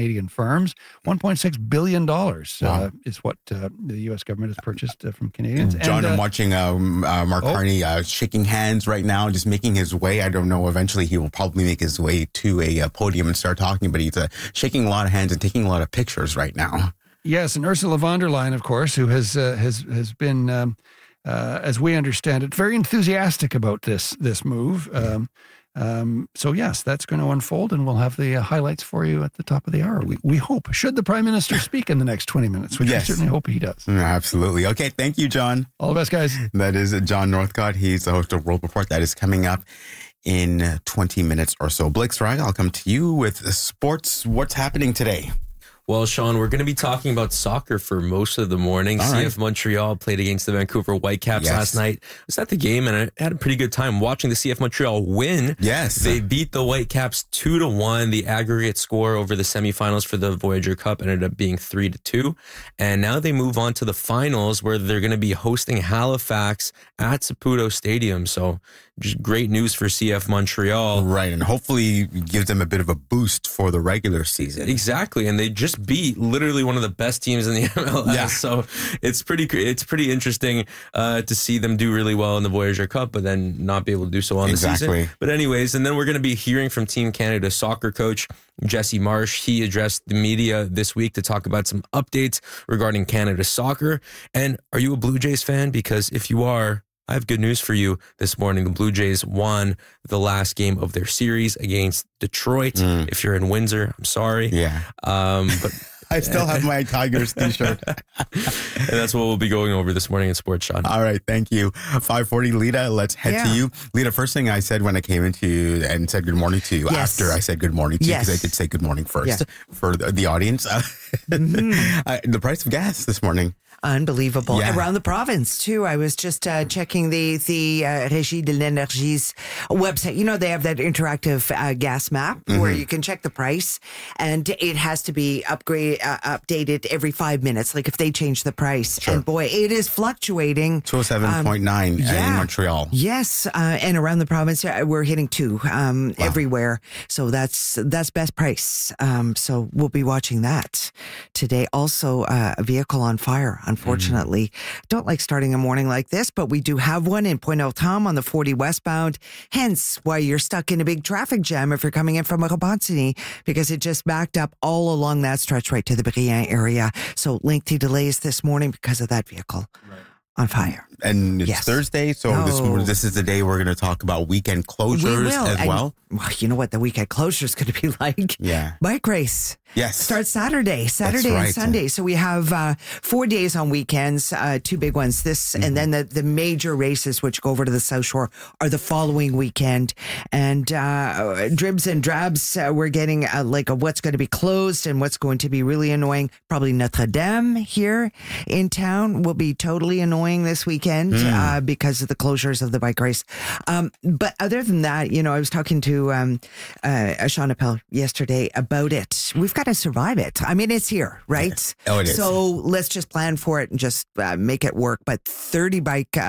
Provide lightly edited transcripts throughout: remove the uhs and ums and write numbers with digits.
Canadian firms. $1.6 billion is what the U.S. government has purchased from Canadians. John, I'm watching Mark Carney shaking hands right now, just making his way. I don't know, eventually he will probably make his way to a podium and start talking, but he's shaking a lot of hands and taking a lot of pictures right now. Yes, and Ursula von der Leyen, of course, who has been, as we understand it, very enthusiastic about this move. So yes, that's going to unfold, and we'll have the highlights for you at the top of the hour. We hope. Should the Prime Minister speak in the next 20 minutes, which we certainly hope he does. Absolutely. Okay, thank you, John. All the best, guys. That is John Northcott. He's the host of World Report. That is coming up in 20 minutes or so. Blake Srag, I'll come to you with sports. What's happening today? Well, Sean, we're going to be talking about soccer for most of the morning. CF Montreal played against the Vancouver Whitecaps last night. I was at the game and I had a pretty good time watching the CF Montreal win. Yes. They beat the Whitecaps 2-1. The aggregate score over the semifinals for the Voyager Cup ended up being 3-2. And now they move on to the finals where they're going to be hosting Halifax at Saputo Stadium. So just great news for CF Montreal. Right, and hopefully gives them a bit of a boost for the regular season. Exactly, and they just beat literally one of the best teams in the MLS. Yeah. So it's pretty interesting to see them do really well in the Voyager Cup, but then not be able to do so on the season. But anyways, and then we're going to be hearing from Team Canada soccer coach Jesse Marsh. He addressed the media this week to talk about some updates regarding Canada soccer. And are you a Blue Jays fan? Because if you are, I have good news for you this morning. The Blue Jays won the last game of their series against Detroit. If you're in Windsor, I'm sorry. Yeah. But I still have my Tigers t-shirt. And that's what we'll be going over this morning in Sports, Sean. All right, thank you. 5:40, Lita, let's head to you. Lita, first thing I said when I came into you and said good morning to you, after I said good morning to you, because I did say good morning first for the audience. The price of gas this morning. Unbelievable. Around the province, too. I was just checking the Régie de l'Énergie's website. You know, they have that interactive gas map where you can check the price, and it has to be updated every 5 minutes, like if they change the price. And boy, it is fluctuating. 207.9 in Montreal. Yes, and around the province, we're hitting 2 everywhere. So that's best price. So we'll be watching that today. Also, a vehicle on fire. Unfortunately, don't like starting a morning like this, but we do have one in Pointe-aux-Trembles on the 40 westbound. Hence why you're stuck in a big traffic jam if you're coming in from Repentigny, because it just backed up all along that stretch right to the Briand area. So lengthy delays this morning because of that vehicle on fire. And it's Thursday, so this is the day we're going to talk about weekend closures as well. You know what the weekend closure is going to be like? Yeah. Bike race. Yes. Starts Saturday and Sunday. So we have 4 days on weekends, 2 big ones. And then the major races, which go over to the South Shore, are the following weekend. And dribs and drabs, we're getting like what's going to be closed and what's going to be really annoying. Probably Notre Dame here in town will be totally annoying this weekend because of the closures of the bike race. But other than that, you know, I was talking to Sean Appel yesterday about it. We've got to survive it. I mean, it's here, right? Oh, it is. So let's just plan for it and just make it work. But 30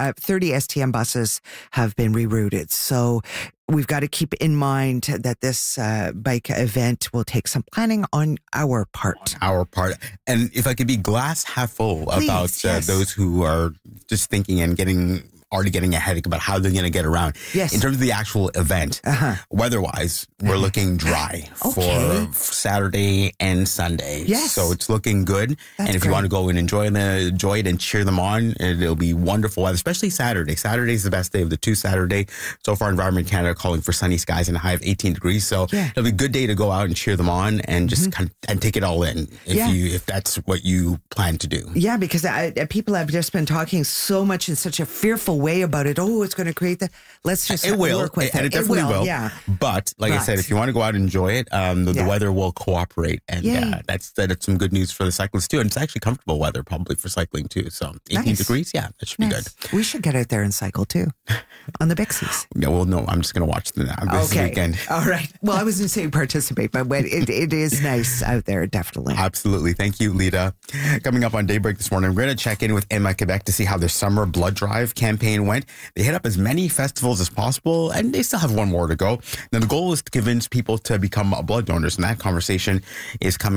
STM buses have been rerouted. So we've got to keep in mind that this bike event will take some planning on our part. And if I could be glass half full about those who are just thinking and already getting ahead about how they're going to get around. Yes. In terms of the actual event, weather-wise, we're looking dry for Saturday and Sunday. Yes. So it's looking good. And if you want to go and enjoy it and cheer them on, it'll be wonderful weather, especially Saturday. Saturday is the best day of the 2 Saturday. So far, Environment Canada calling for sunny skies and a high of 18 degrees. So it'll be a good day to go out and cheer them on and just and take it all in if that's what you plan to do. Yeah, because people have just been talking so much in such a fearful way about it. Oh, it's going to create the... Let's just work with it. And it definitely will. Yeah. But like I said, if you want to go out and enjoy it, the weather will cooperate. And that's some good news for the cyclists too. And it's actually comfortable weather probably for cycling too. So 18 degrees, that should be good. We should get out there and cycle too on the Bixies. Yeah, well, no, I'm just going to watch this weekend. All right. Well, I wasn't saying participate, but it is nice out there, definitely. Absolutely. Thank you, Lita. Coming up on Daybreak this morning, we're going to check in with Emma Quebec to see how their summer blood drive campaign went. They hit up as many festivals as possible, and they still have one more to go. Now, the goal is to convince people to become blood donors, and that conversation is coming